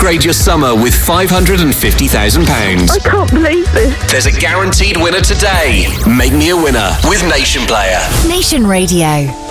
Upgrade your summer with £550,000. I can't believe this. There's a guaranteed winner today. Make me a winner with Nation Player. Nation Radio.